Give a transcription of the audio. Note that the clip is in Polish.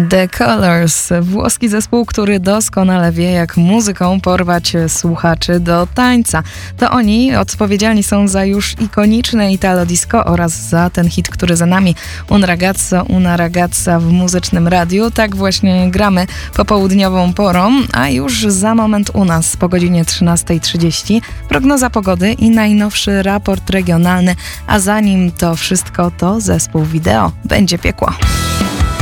The Colors, włoski zespół, który doskonale wie, jak muzyką porwać słuchaczy do tańca. To oni odpowiedzialni są za już ikoniczne Italo Disco oraz za ten hit, który za nami, Una ragazza w muzycznym radiu. Tak właśnie gramy popołudniową porą, a już za moment u nas po godzinie 13:30 prognoza pogody i najnowszy raport regionalny, a zanim to wszystko, to zespół Wideo. Będzie piekło.